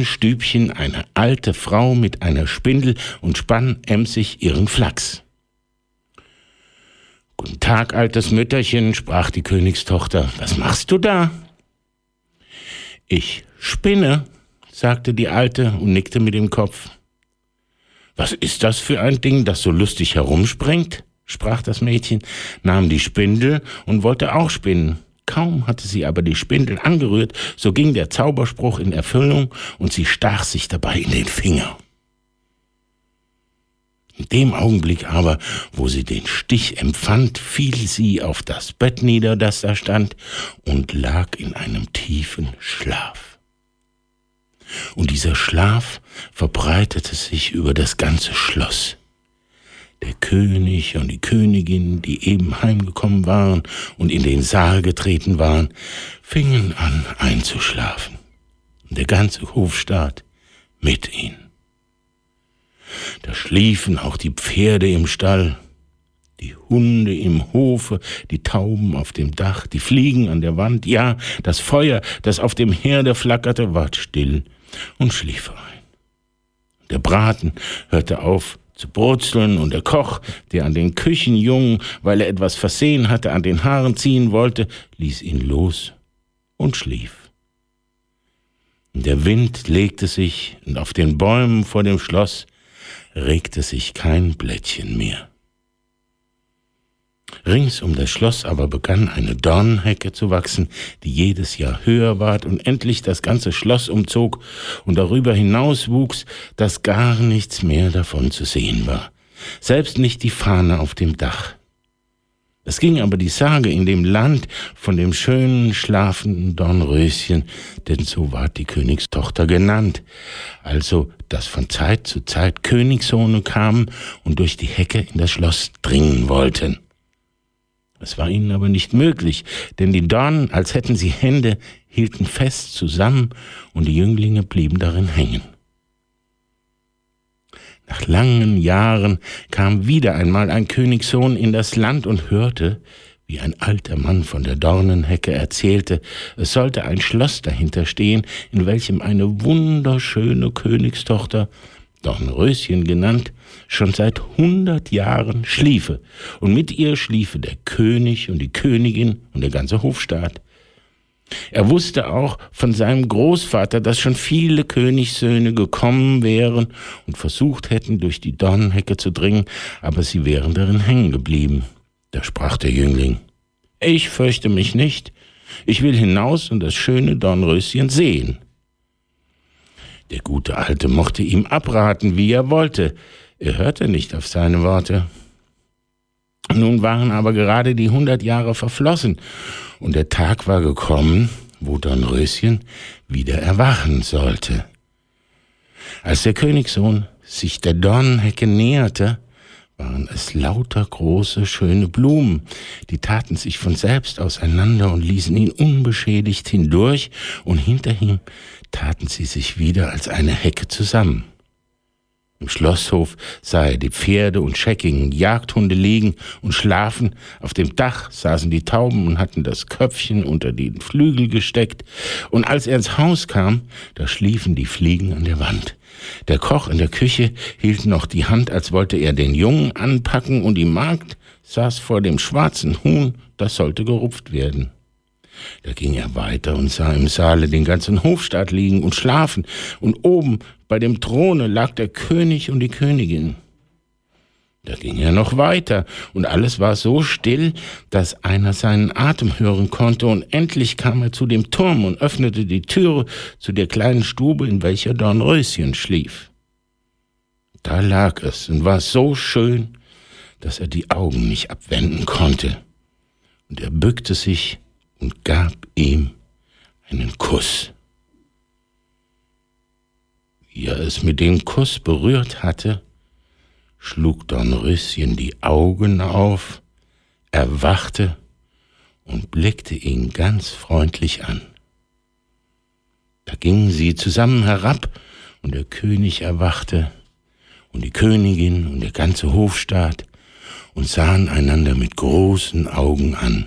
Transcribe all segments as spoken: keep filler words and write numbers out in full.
kleinen Stübchen eine alte Frau mit einer Spindel und spann emsig ihren Flachs. »Guten Tag, altes Mütterchen«, sprach die Königstochter, »was machst du da?« »Ich spinne«, sagte die Alte und nickte mit dem Kopf. »Was ist das für ein Ding, das so lustig herumspringt?« sprach das Mädchen, nahm die Spindel und wollte auch spinnen. Kaum hatte sie aber die Spindel angerührt, so ging der Zauberspruch in Erfüllung und sie stach sich dabei in den Finger. In dem Augenblick aber, wo sie den Stich empfand, fiel sie auf das Bett nieder, das da stand, und lag in einem tiefen Schlaf. Und dieser Schlaf verbreitete sich über das ganze Schloss. Der König und die Königin, die eben heimgekommen waren und in den Saal getreten waren, fingen an einzuschlafen. Und der ganze Hofstaat mit ihnen. Da schliefen auch die Pferde im Stall, die Hunde im Hofe, die Tauben auf dem Dach, die Fliegen an der Wand, ja, das Feuer, das auf dem Herde flackerte, ward still und schlief ein. Der Braten hörte auf zu brutzeln und der Koch, der an den Küchenjungen, weil er etwas versehen hatte, an den Haaren ziehen wollte, ließ ihn los und schlief. Der Wind legte sich und auf den Bäumen vor dem Schloss regte sich kein Blättchen mehr. Rings um das Schloss aber begann eine Dornenhecke zu wachsen, die jedes Jahr höher ward und endlich das ganze Schloss umzog und darüber hinaus wuchs, dass gar nichts mehr davon zu sehen war, selbst nicht die Fahne auf dem Dach. Es ging aber die Sage in dem Land von dem schönen, schlafenden Dornröschen, denn so ward die Königstochter genannt, also, dass von Zeit zu Zeit Königssohne kamen und durch die Hecke in das Schloss dringen wollten. Es war ihnen aber nicht möglich, denn die Dornen, als hätten sie Hände, hielten fest zusammen und die Jünglinge blieben darin hängen. Nach langen Jahren kam wieder einmal ein Königssohn in das Land und hörte, wie ein alter Mann von der Dornenhecke erzählte, es sollte ein Schloss dahinter stehen, in welchem eine wunderschöne Königstochter, Dornröschen genannt, schon seit hundert Jahren schliefe, und mit ihr schliefe der König und die Königin und der ganze Hofstaat. Er wusste auch von seinem Großvater, dass schon viele Königssöhne gekommen wären und versucht hätten, durch die Dornenhecke zu dringen, aber sie wären darin hängen geblieben. Da sprach der Jüngling: »Ich fürchte mich nicht, ich will hinaus und das schöne Dornröschen sehen.« Der gute Alte mochte ihm abraten, wie er wollte. Er hörte nicht auf seine Worte. Nun waren aber gerade die hundert Jahre verflossen und der Tag war gekommen, wo Dornröschen wieder erwachen sollte. Als der Königssohn sich der Dornenhecke näherte, waren es lauter große, schöne Blumen, die taten sich von selbst auseinander und ließen ihn unbeschädigt hindurch, und hinter ihm taten sie sich wieder als eine Hecke zusammen. Im Schlosshof sah er die Pferde und scheckigen Jagdhunde liegen und schlafen, auf dem Dach saßen die Tauben und hatten das Köpfchen unter den Flügel gesteckt, und als er ins Haus kam, da schliefen die Fliegen an der Wand. Der Koch in der Küche hielt noch die Hand, als wollte er den Jungen anpacken, und die Magd saß vor dem schwarzen Huhn, das sollte gerupft werden. Da ging er weiter und sah im Saale den ganzen Hofstaat liegen und schlafen, und oben bei dem Throne lag der König und die Königin. Da ging er noch weiter, und alles war so still, dass einer seinen Atem hören konnte, und endlich kam er zu dem Turm und öffnete die Türe zu der kleinen Stube, in welcher Dornröschen schlief. Da lag es und war so schön, dass er die Augen nicht abwenden konnte, und er bückte sich und gab ihm einen Kuss. Wie er es mit dem Kuss berührt hatte, schlug Dornröschen die Augen auf, erwachte und blickte ihn ganz freundlich an. Da gingen sie zusammen herab, und der König erwachte und die Königin und der ganze Hofstaat und sahen einander mit großen Augen an.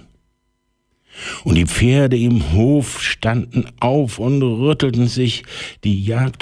Und die Pferde im Hof standen auf und rüttelten sich, die Jagd